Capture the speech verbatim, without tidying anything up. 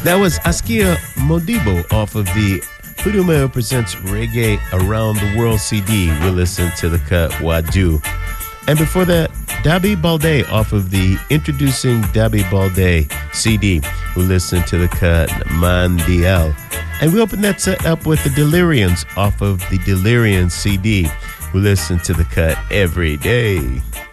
That was Askia Modibo off of the Fudumeo Presents Reggae Around the World C D. We listened to the cut Wadu. And before that, Dabi Balde off of the Introducing Dabi Balde C D. We listened to the cut Mandiel. And we opened that set up with the Delirians off of the Delirian C D. We listened to the cut Every Day.